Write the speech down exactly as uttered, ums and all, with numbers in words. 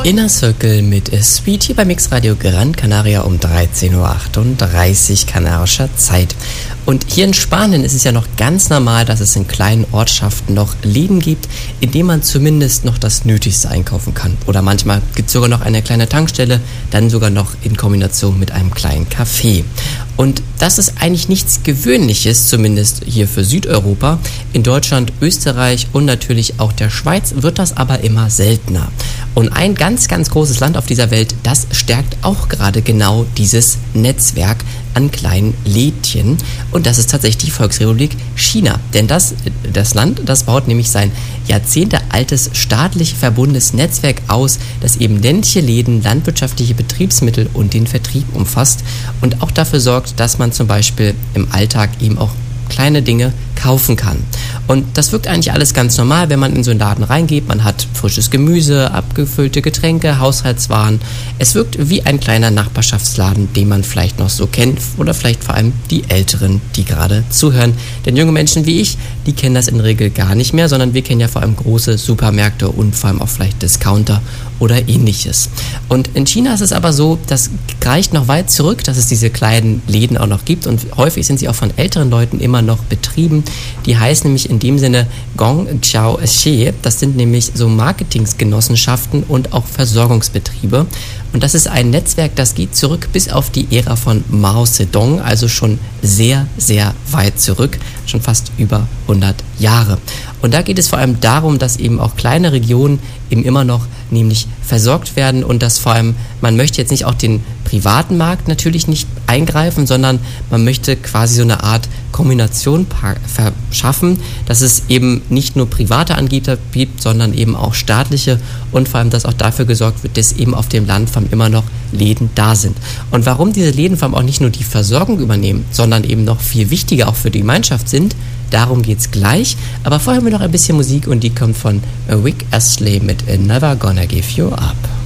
Inner Circle mit Sweet hier bei Mixradio Gran Canaria um dreizehn Uhr achtunddreißig kanarischer Zeit. Und hier in Spanien ist es ja noch ganz normal, dass es in kleinen Ortschaften noch Läden gibt, in denen man zumindest noch das Nötigste einkaufen kann. Oder manchmal gibt es sogar noch eine kleine Tankstelle, dann sogar noch in Kombination mit einem kleinen Café. Und das ist eigentlich nichts Gewöhnliches, zumindest hier für Südeuropa. In Deutschland, Österreich und natürlich auch der Schweiz wird das aber immer seltener. Und ein ganz, ganz großes Land auf dieser Welt, das stärkt auch gerade genau dieses Netzwerk an kleinen Lädchen. Und das ist tatsächlich die Volksrepublik China. Denn das, das Land, das baut nämlich sein jahrzehntealtes staatlich verbundenes Netzwerk aus, das eben ländliche Läden, landwirtschaftliche Betriebsmittel und den Vertrieb umfasst und auch dafür sorgt, dass man zum Beispiel im Alltag eben auch kleine Dinge kaufen kann. Und das wirkt eigentlich alles ganz normal, wenn man in so einen Laden reingeht. Man hat frisches Gemüse, abgefüllte Getränke, Haushaltswaren. Es wirkt wie ein kleiner Nachbarschaftsladen, den man vielleicht noch so kennt oder vielleicht vor allem die Älteren, die gerade zuhören. Denn junge Menschen wie ich, die kennen das in der Regel gar nicht mehr, sondern wir kennen ja vor allem große Supermärkte und vor allem auch vielleicht Discounter oder ähnliches. Und in China ist es aber so, das reicht noch weit zurück, dass es diese kleinen Läden auch noch gibt und häufig sind sie auch von älteren Leuten immer noch betrieben. Die heißen nämlich in dem Sinne Gongqiaoshi. Das sind nämlich so Marketingsgenossenschaften und auch Versorgungsbetriebe. Und das ist ein Netzwerk, das geht zurück bis auf die Ära von Mao Zedong, also schon sehr, sehr weit zurück, schon fast über hundert Jahre. Und da geht es vor allem darum, dass eben auch kleine Regionen eben immer noch nämlich versorgt werden und dass vor allem, man möchte jetzt nicht auch den privaten Markt natürlich nicht eingreifen, sondern man möchte quasi so eine Art Kombination verschaffen, dass es eben nicht nur private Anbieter gibt, sondern eben auch staatliche und vor allem, dass auch dafür gesorgt wird, dass eben auf dem Land vor allem immer noch Läden da sind. Und warum diese Läden vor allem auch nicht nur die Versorgung übernehmen, sondern eben noch viel wichtiger auch für die Gemeinschaft sind, darum geht's gleich. Aber vorher haben wir noch ein bisschen Musik und die kommt von Rick Astley mit Never Gonna Give You Up.